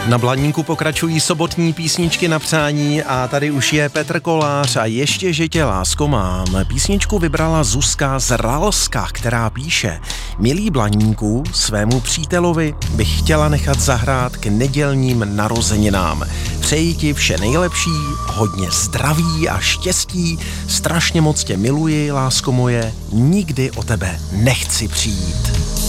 Na Blaníku pokračují sobotní písničky na přání a tady už je Petr Kolář a ještě, že tě lásko mám. Písničku vybrala Zuzka z Ralska, která píše: Milý Blaníku, svému přítelovi bych chtěla nechat zahrát k nedělním narozeninám. Přeji ti vše nejlepší, hodně zdraví a štěstí, strašně moc tě miluji, lásko moje, nikdy o tebe nechci přijít.